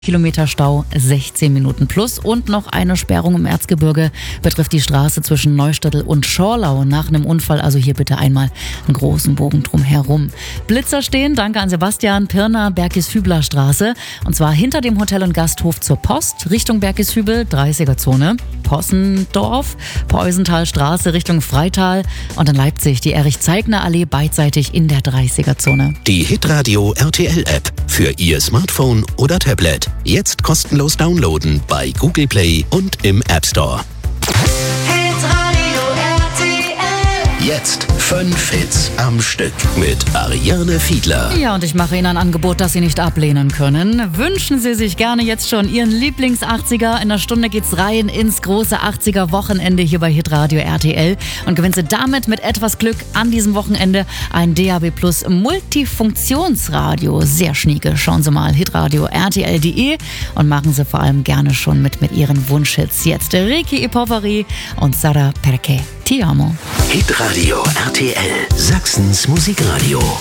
Kilometer Stau, 16 Minuten plus und noch eine Sperrung im Erzgebirge betrifft die Straße zwischen Neustädtel und Schorlau nach einem Unfall. Also hier bitte einmal einen großen Bogen drum herum. Blitzer stehen, danke an Sebastian, Pirna, Berkishübler Straße. Und zwar hinter dem Hotel und Gasthof zur Post, Richtung Berkishübel, 30er-Zone. Possendorf, Peusenthalstraße Richtung Freital und in Leipzig die Erich-Zeigner-Allee beidseitig in der 30er-Zone. Die Hitradio RTL-App für Ihr Smartphone oder Tablet. Jetzt kostenlos downloaden bei Google Play und im App Store. Hitradio RTL. Jetzt 5 Hits am Stück mit Ariane Fiedler. Ja, und ich mache Ihnen ein Angebot, das Sie nicht ablehnen können. Wünschen Sie sich gerne jetzt schon Ihren Lieblings-80er. In einer Stunde geht's rein ins große 80er-Wochenende hier bei Hitradio RTL und gewinnen Sie damit mit etwas Glück an diesem Wochenende ein DAB Plus Multifunktionsradio. Sehr schnieke. Schauen Sie mal hitradio RTL.de und machen Sie vor allem gerne schon mit Ihren Wunschhits. Jetzt Ricky Poveri und Sara Perché. Ti amo. Hitradio RTL, Sachsens Musikradio.